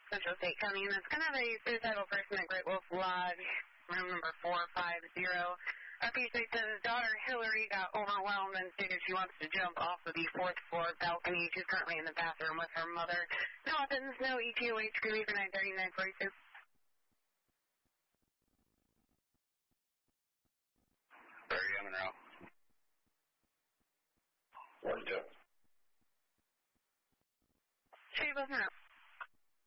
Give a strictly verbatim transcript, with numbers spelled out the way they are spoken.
Central State County, and it's going to have a suicidal person at Great Wolf Lodge, room number four five zero. A patient says his daughter Hillary got overwhelmed and stated she wants to jump off of the fourth floor balcony. She's currently in the bathroom with her mother. No weapons, no E T O H, could be for nine thirty, nine forty-two. Barry in and out. forty-two. She wasn't out.